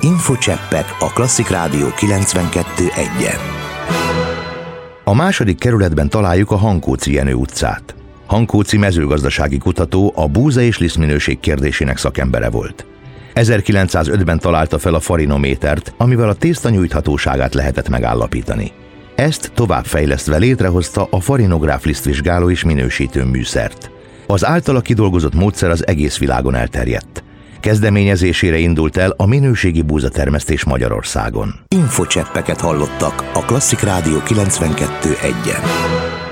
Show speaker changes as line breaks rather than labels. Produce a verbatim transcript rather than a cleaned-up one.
Infocseppek a Klasszik Rádió kilencvenkettő egyen.
A második kerületben találjuk a Hankóczy Jenő utcát. Hankóczy mezőgazdasági kutató, a búza és lisztminőség kérdésének szakembere volt. ezerkilencszázötben találta fel a farinométert, amivel a tészta nyújthatóságát lehetett megállapítani. Ezt továbbfejlesztve létrehozta a farinográf lisztvizsgáló és minősítő műszert. Az általa kidolgozott módszer az egész világon elterjedt. Kezdeményezésére indult el a minőségi búzatermesztés Magyarországon.
Infocseppeket hallottak a Klasszik Rádió kilencvenkettő egyen.